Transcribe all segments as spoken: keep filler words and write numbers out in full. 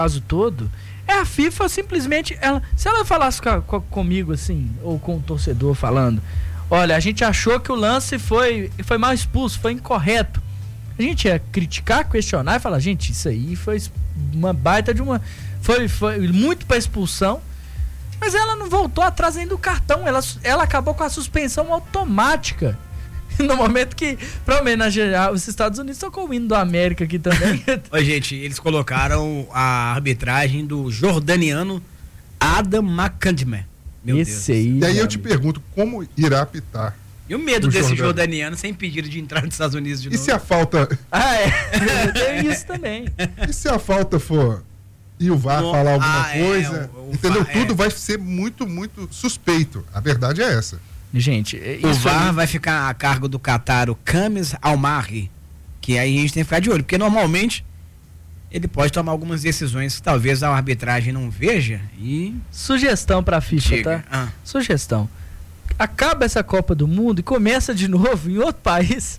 caso todo, é a FIFA simplesmente, ela, se ela falasse com, com, comigo assim, ou com o torcedor falando, olha, a gente achou que o lance foi, foi mal expulso, foi incorreto, a gente ia criticar, questionar e falar, gente, isso aí foi uma baita de uma, foi, foi muito para expulsão, mas ela não voltou atrás ainda do cartão, ela, ela acabou com a suspensão automática. No momento que, pra homenagear os Estados Unidos, tocou o hino do América aqui também. Oi, gente, eles colocaram a arbitragem do jordaniano Adam McCandman. Meu Esse Deus. aí. E aí eu amigo. te pergunto, como irá apitar? E o medo Do desse Jordano. jordaniano sem pedido de entrar nos Estados Unidos de E novo? se a falta, Ah, é. Tem isso também. e se a falta for e o V A R No- falar alguma ah, é, coisa, o- o entendeu? V A R, Tudo é. vai ser muito, muito suspeito. A verdade é essa. Gente, O isso V A R aí- vai ficar a cargo do Qatar, o Kamis Al-Marri, que aí a gente tem que ficar de olho, porque normalmente ele pode tomar algumas decisões que talvez a arbitragem não veja e Sugestão pra FIFA, chega. tá? Ah. Sugestão. Acaba essa Copa do Mundo e começa de novo em outro país.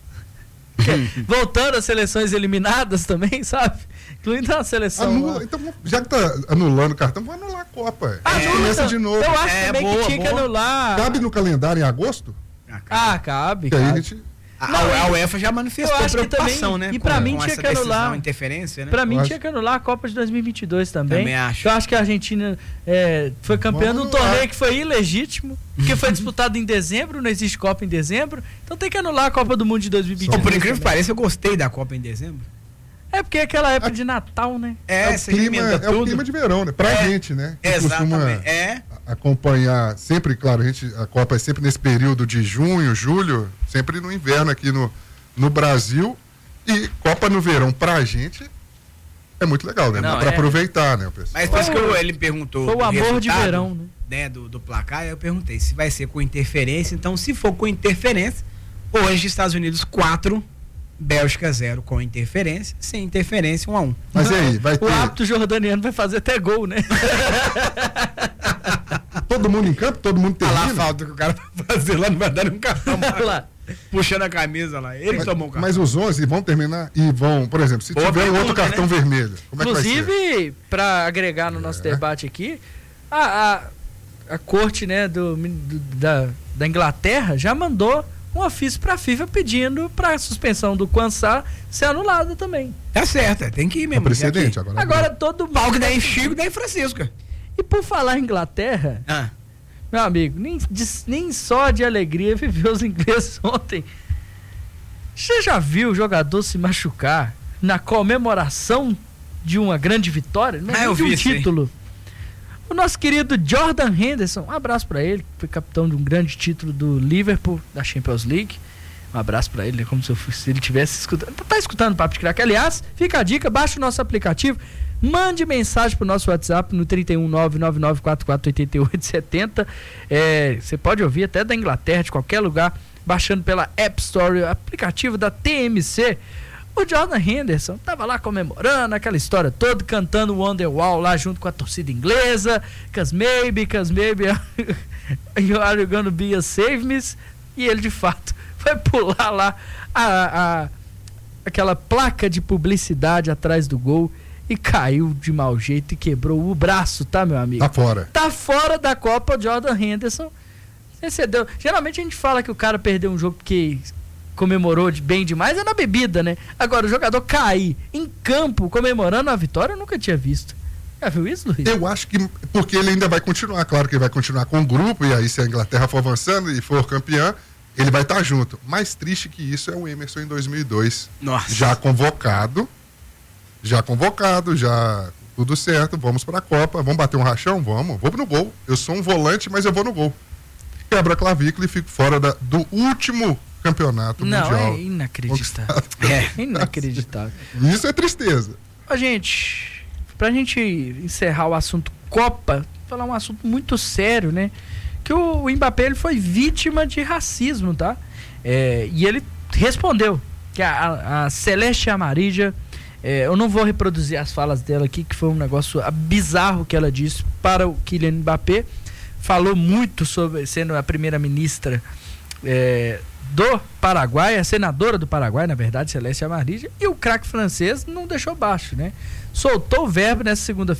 Voltando às seleções eliminadas também, sabe? Incluindo a seleção. Anula, lá. então, já que tá anulando o cartão, vai anular a Copa. Ah, É, anula, começa então. de novo. Eu acho É, também boa, que tinha que boa. anular. Cabe no calendário em agosto? Ah, cabe. Que aí a cabe. gente. A, Não, a eu- UEFA já manifestou eu acho que preocupação, também- né? e pra com, mim com tinha essa que anular- decisão, interferência, né? Pra mim Eu tinha que anular a Copa de dois mil e vinte e dois também. Também acho. Eu acho que a Argentina é, foi campeã de um Vamos anular. torneio que foi ilegítimo, que foi disputado em dezembro, não existe Copa em dezembro, então tem que anular a Copa do Mundo de dois mil e vinte e Bom, dois. por incrível que também. pareça, eu gostei da Copa em dezembro. É porque é aquela época de Natal, né? É, É, o você clima, emenda é o tudo. clima de verão, né? Pra É, gente, né? Que costuma Exatamente. É. acompanhar sempre, claro, a gente, a Copa é sempre nesse período de junho, julho, sempre no inverno aqui no, no Brasil. E Copa no verão pra gente é muito legal, né? Não, Dá pra é. aproveitar, né, pessoal? Mas depois que eu- ele perguntou Foi o do amor de resultado, verão, né? né, do, do placar, eu perguntei se vai ser com interferência. Então, se for com interferência, hoje Estados Unidos quatro, Bélgica zero com interferência, sem interferência um a um. Mas e aí, vai O ter hábito jordaniano vai fazer até gol, né? todo mundo em campo, todo mundo Olha lá a termina? falta que o cara vai fazer lá, não vai dar um cartão. Olha lá. Puxando a camisa lá. Ele Mas, tomou o cartão. mas os onze vão terminar e vão, por exemplo, se Boa tiver um outro pergunta, cartão né? vermelho, como é que vai ser? Inclusive, para agregar no nosso É. debate aqui, a, a, a corte, né, do, do- da, da Inglaterra já mandou um ofício para a FIFA pedindo para a suspensão do Quansá ser anulada também. Tá certo, é, tem que ir É mesmo. precedente já que- agora. Agora todo Pau que mundo. dá em Chico, dá em Francisco. E por falar em Inglaterra, Ah. meu amigo, nem, de- nem só de alegria viveu os ingleses ontem. Você já viu o jogador se machucar na comemoração de uma grande vitória? Não é Ah, nem eu de um vi isso aí. título. O nosso querido Jordan Henderson, um abraço pra ele, que foi capitão de um grande título do Liverpool, da Champions League. Um abraço pra ele, é como se, eu fosse- se ele tivesse escutando. Tá escutando o Papo de Craque. Aliás, fica a dica, baixa o nosso aplicativo, mande mensagem pro nosso WhatsApp no trinta e um, nove nove nove quatro quatro oito oito sete zero. É, você pode ouvir até da Inglaterra, de qualquer lugar, baixando pela App Store, aplicativo da T M C. O Jordan Henderson tava lá comemorando aquela história toda, cantando Wonderwall lá junto com a torcida inglesa, cause maybe, cause maybe you are gonna be a save me. E ele de fato foi pular lá a, a, aquela placa de publicidade atrás do gol e caiu de mau jeito e quebrou o braço, tá, meu amigo? Tá fora. Tá fora da Copa Jordan Henderson. Excedeu. Geralmente a gente fala que o cara perdeu um jogo porque comemorou de bem demais, é na bebida, né? Agora, o jogador cair em campo comemorando a vitória, eu nunca tinha visto. Já viu isso, Luiz? Eu acho que, porque ele ainda vai continuar, claro que ele vai continuar com o grupo, e aí se a Inglaterra for avançando e for campeã, ele vai estar junto. Mais triste que isso é o Emerson em dois mil e dois, Nossa. já convocado, já convocado, já tudo certo, vamos pra Copa, vamos bater um rachão? Vamos, vou no gol. Eu sou um volante, mas eu vou no gol. Quebra a clavícula e fico fora da, do último campeonato Não, mundial. é inacreditável. conquistado. É inacreditável. Isso é tristeza. Ó, gente, pra gente encerrar o assunto Copa, falar um assunto muito sério, né? Que o, o Mbappé ele foi vítima de racismo, tá? É, e ele respondeu que a, a, a Celeste Amarija, é, eu não vou reproduzir as falas dela aqui, que foi um negócio bizarro que ela disse para o Kylian Mbappé. Falou muito sobre, sendo a primeira ministra é, do Paraguai, a senadora do Paraguai, na verdade, Celeste Amarilla, e o craque francês não deixou baixo, né? Soltou o verbo nessa segunda-feira